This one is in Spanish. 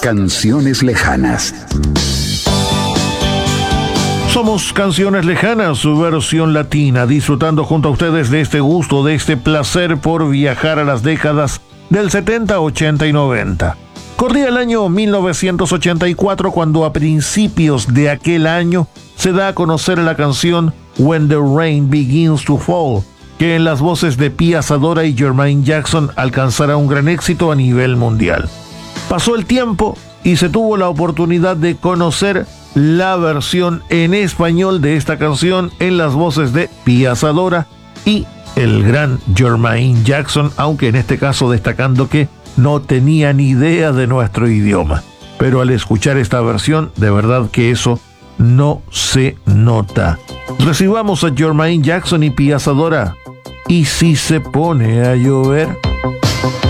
Canciones lejanas. Somos Canciones Lejanas, su versión latina, disfrutando junto a ustedes de este gusto, de este placer por viajar a las décadas del 70, 80 y 90. Corría el año 1984 cuando a principios de aquel año se da a conocer la canción When the Rain Begins to Fall, que en las voces de Pia Zadora y Jermaine Jackson alcanzará un gran éxito a nivel mundial. Pasó el tiempo y se tuvo la oportunidad de conocer la versión en español de esta canción en las voces de Pia Zadora y el gran Jermaine Jackson, aunque en este caso destacando que no tenía ni idea de nuestro idioma. Pero al escuchar esta versión, de verdad que eso no se nota. Recibamos a Jermaine Jackson y Pia Zadora. ¿Y si se pone a llover?